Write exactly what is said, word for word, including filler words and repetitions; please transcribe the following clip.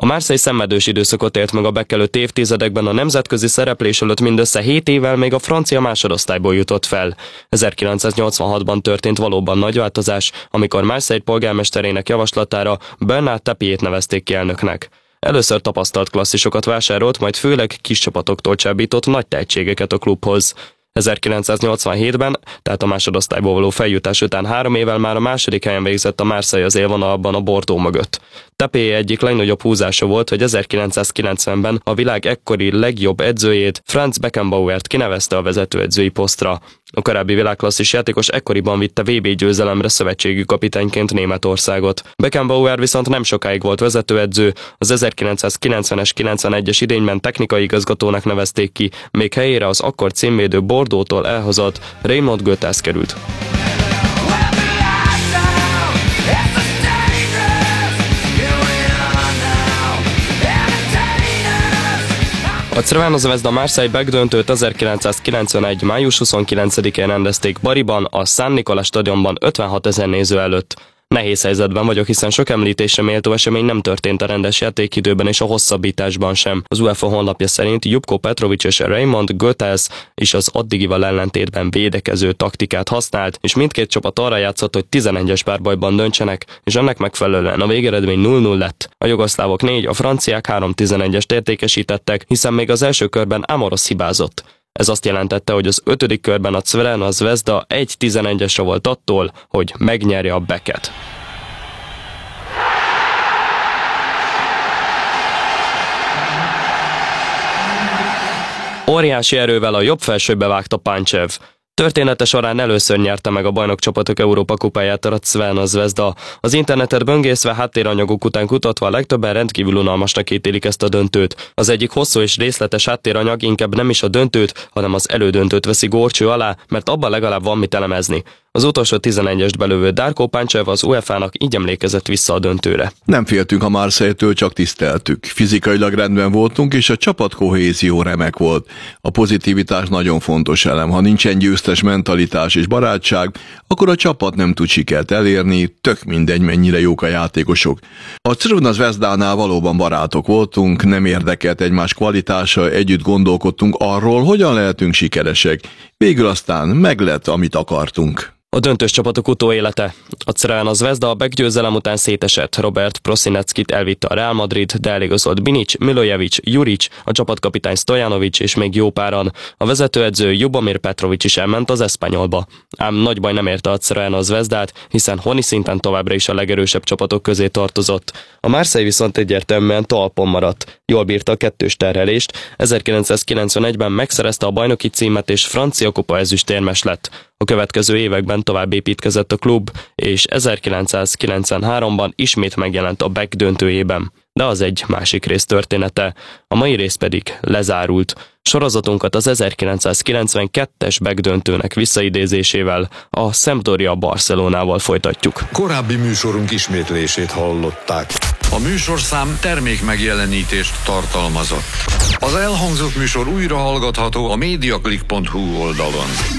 Marseille szenvedős időszakot élt meg a bekelőtt évtizedekben, a nemzetközi szereplés előtt mindössze hét évvel még a francia másodosztályból jutott fel. ezerkilencszáznyolcvanhatban történt valóban nagy változás, amikor Marseille polgármesterének javaslatára Bernard Tapie-t nevezték ki elnöknek. Először tapasztalt klasszisokat vásárolt, majd főleg kis csapatoktól csábított nagy tehetségeket a klubhoz. ezerkilencszáznyolcvanhétben, tehát a másodosztályból való feljutás után három évvel már a második helyen végzett a Marseille az élvonalban a Bordeaux mögött. Tapie egyik legnagyobb húzása volt, hogy ezerkilencszázkilencvenben a világ ekkori legjobb edzőjét, Franz Beckenbauert kinevezte a vezetőedzői posztra. A korábbi világklasszis játékos ekkoriban vitte vé bé győzelemre szövetségi kapitányként Németországot. Beckenbauer viszont nem sokáig volt vezetőedző, az ezerkilencszázkilencvenes kilencvenegyes idényben technikai igazgatónak nevezték ki, még helyére az akkor címvédő Bordeaux-tól elhozott Raymond Goethals került. A Crvena Zvezda Marseille megdöntőt ezerkilencszázkilencvenegy. május huszonkilencedikén rendezték Bariban, a San Nicolas stadionban ötvenhatezer néző előtt. Nehéz helyzetben vagyok, hiszen sok említésre méltó esemény nem történt a rendes játékidőben és a hosszabbításban sem. Az UEFA honlapja szerint Ljubko Petrovic és Raymond Goethals is az addigival ellentétben védekező taktikát használt, és mindkét csapat arra játszott, hogy tizenegyes párbajban döntsenek, és ennek megfelelően a végeredmény nulla nulla lett. A jugoszlávok négy, a franciák három tizenegyest értékesítettek, hiszen még az első körben Amoros hibázott. Ez azt jelentette, hogy az ötödik körben a Crvena Zvezda egy tizenegyesre volt attól, hogy megnyerje a Beket. Óriási erővel a jobb felsőbe vágta Panchev. Története során először nyerte meg a bajnokcsapatok Európa kupáját a Crvena Zvezda. Az internetet böngészve, háttéranyagok után kutatva a legtöbben rendkívül unalmasnak ítélik ezt a döntőt. Az egyik hosszú és részletes háttéranyag inkább nem is a döntőt, hanem az elődöntőt veszi górcső alá, mert abban legalább van mit elemezni. Az utolsó tizenegyest belövő Darko Panchev az UEFA-nak így emlékezett vissza a döntőre. Nem féltünk a Marseille-től, csak tiszteltük. Fizikailag rendben voltunk, és a csapat kohézió remek volt. A pozitivitás nagyon fontos elem. Ha nincsen győztes mentalitás és barátság, akkor a csapat nem tud sikert elérni, tök mindegy, mennyire jók a játékosok. A Crvena Zvezdánál valóban barátok voltunk, nem érdekelt egymás kvalitása, együtt gondolkodtunk arról, hogyan lehetünk sikeresek. Végül aztán meglett, amit akartunk. A döntős csapatok utóélete. A Crvena Zvezda a meggyőzelem után szétesett. Robert Prosineckyt elvitte a Real Madrid, de eligazolt Binic, Milojevic, Juric, a csapatkapitány Stojanovic és még jó páran. A vezetőedző Ljubomir Petrovic is elment az Espanyolba. Ám nagy baj nem érte a Crvena Zvezdát, hiszen honi szinten továbbra is a legerősebb csapatok közé tartozott. A Marseille viszont egyértelműen talpon maradt. Jól bírta a kettős terhelést, ezerkilencszázkilencvenegyben megszerezte a bajnoki címet és francia kupa ezüstérmes lett. A következő években tovább építkezett a klub, és ezerkilencszázkilencvenháromban ismét megjelent a Beck döntőjében. De az egy másik rész története, a mai rész pedig lezárult. Sorozatunkat az ezerkilencszázkilencvenkettes Beck döntőnek visszaidézésével, a Sampdoria Barcelonával folytatjuk. Korábbi műsorunk ismétlését hallották. A műsorszám termék megjelenítést tartalmazott. Az elhangzott műsor újra hallgatható a mediaclick pont hu oldalon.